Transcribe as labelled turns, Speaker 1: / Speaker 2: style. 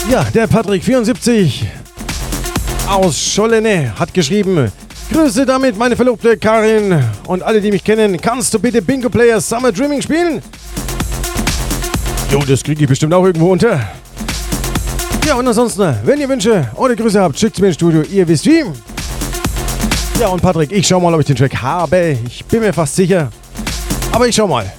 Speaker 1: Ja, der Patrick74 aus Schollene hat geschrieben: Grüße damit meine Verlobte Karin und alle, die mich kennen. Kannst du bitte Bingo Players Summer Dreaming spielen? Jo, das kriege ich bestimmt auch irgendwo unter. Ja, und ansonsten, wenn ihr Wünsche oder Grüße habt, schickt mir ins Studio, ihr wisst wie. Ja, und Patrick, ich schau mal, ob ich den Track habe. Ich bin mir fast sicher. Aber ich schau mal.